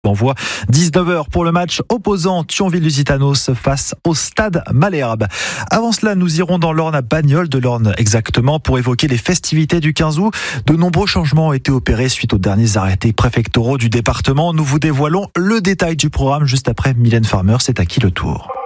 Envoie 19h pour le match opposant Thionville-Lusitanos face au Stade Malherbe. Avant cela, nous irons dans l'Orne à Bagnols, de l'Orne exactement, pour évoquer les festivités du 15 août. De nombreux changements ont été opérés suite aux derniers arrêtés préfectoraux du département. Nous vous dévoilons le détail du programme juste après Mylène Farmer. C'est à qui le tour?